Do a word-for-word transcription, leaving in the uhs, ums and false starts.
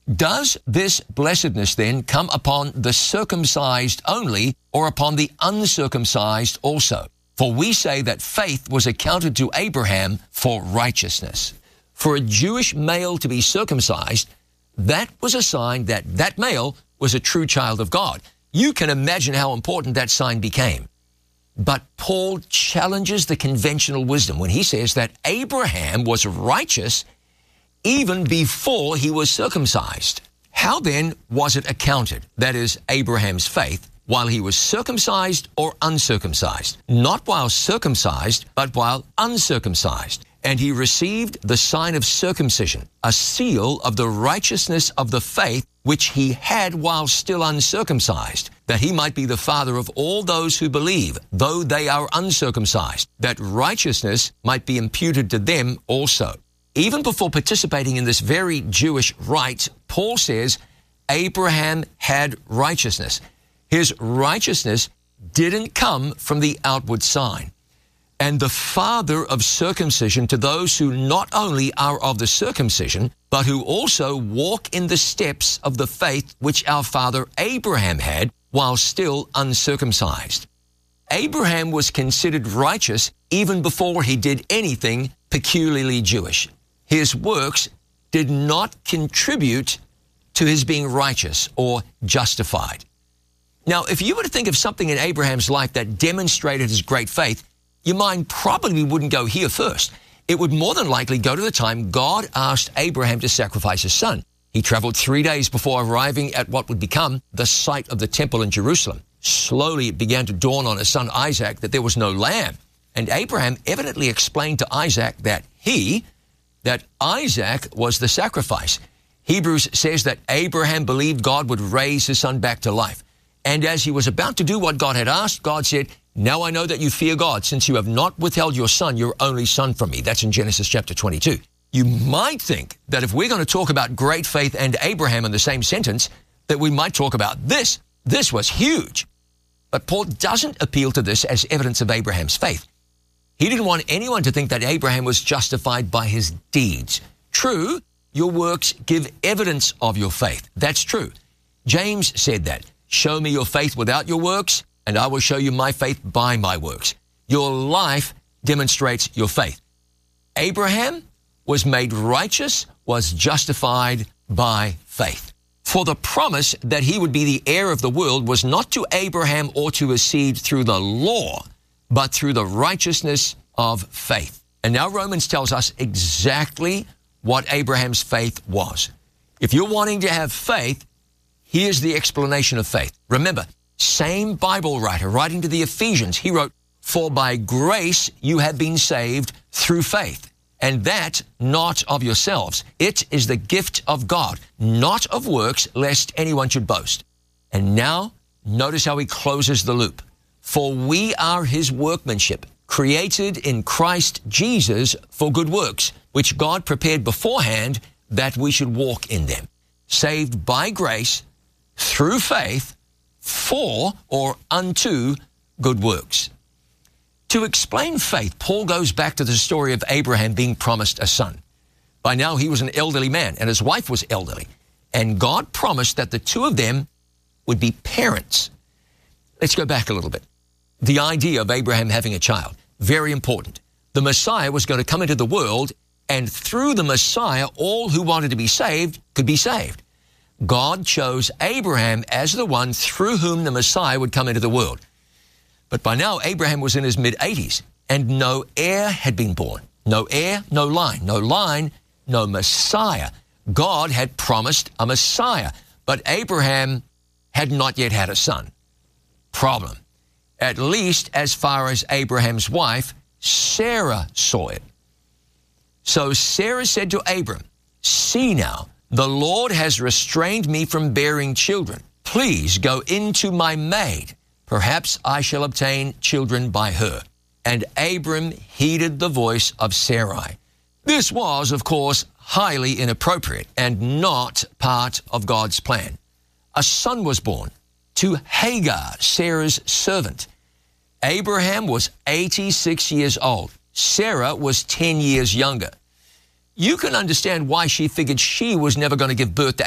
Does this blessedness then come upon the circumcised only, or upon the uncircumcised also? For we say that faith was accounted to Abraham for righteousness. For a Jewish male to be circumcised, that was a sign that that male was a true child of God. You can imagine how important that sign became. But Paul challenges the conventional wisdom when he says that Abraham was righteous even before he was circumcised. How then was it accounted, that is, Abraham's faith, while he was circumcised or uncircumcised? Not while circumcised, but while uncircumcised. And he received the sign of circumcision, a seal of the righteousness of the faith which he had while still uncircumcised, that he might be the father of all those who believe, though they are uncircumcised, that righteousness might be imputed to them also. Even before participating in this very Jewish rite, Paul says Abraham had righteousness. His righteousness didn't come from the outward sign. And the father of circumcision to those who not only are of the circumcision, but who also walk in the steps of the faith which our father Abraham had while still uncircumcised. Abraham was considered righteous even before he did anything peculiarly Jewish. His works did not contribute to his being righteous or justified. Now, if you were to think of something in Abraham's life that demonstrated his great faith, your mind probably wouldn't go here first. It would more than likely go to the time God asked Abraham to sacrifice his son. He traveled three days before arriving at what would become the site of the temple in Jerusalem. Slowly it began to dawn on his son Isaac that there was no lamb. And Abraham evidently explained to Isaac that he, that Isaac was the sacrifice. Hebrews says that Abraham believed God would raise his son back to life. And as he was about to do what God had asked, God said, "Now I know that you fear God, since you have not withheld your son, your only son, from me." That's in Genesis chapter twenty-two. You might think that if we're going to talk about great faith and Abraham in the same sentence, that we might talk about this. This was huge. But Paul doesn't appeal to this as evidence of Abraham's faith. He didn't want anyone to think that Abraham was justified by his deeds. True, your works give evidence of your faith. That's true. James said that. Show me your faith without your works, and I will show you my faith by my works. Your life demonstrates your faith. Abraham was made righteous, was justified by faith. For the promise that he would be the heir of the world was not to Abraham or to his seed through the law, but through the righteousness of faith. And now Romans tells us exactly what Abraham's faith was. If you're wanting to have faith, here's the explanation of faith. Remember, same Bible writer writing to the Ephesians, he wrote, "For by grace you have been saved through faith, and that not of yourselves. It is the gift of God, not of works, lest anyone should boast." And now, notice how he closes the loop. "For we are his workmanship, created in Christ Jesus for good works, which God prepared beforehand that we should walk in them." Saved by grace, through faith, for or unto good works. To explain faith, Paul goes back to the story of Abraham being promised a son. By now he was an elderly man and his wife was elderly, and God promised that the two of them would be parents. Let's go back a little bit. The idea of Abraham having a child, very important. The Messiah was going to come into the world, and through the Messiah, all who wanted to be saved could be saved. God chose Abraham as the one through whom the Messiah would come into the world. But by now, Abraham was in his mid-eighties, and no heir had been born. No heir, no line. No line, no Messiah. God had promised a Messiah, but Abraham had not yet had a son. Problem. At least as far as Abraham's wife, Sarah, saw it. So Sarah said to Abram, "See now, the Lord has restrained me from bearing children. Please go into my maid. Perhaps I shall obtain children by her." And Abram heeded the voice of Sarai. This was, of course, highly inappropriate and not part of God's plan. A son was born to Hagar, Sarah's servant. Abraham was eighty-six years old. Sarah was ten years younger. You can understand why she figured she was never going to give birth to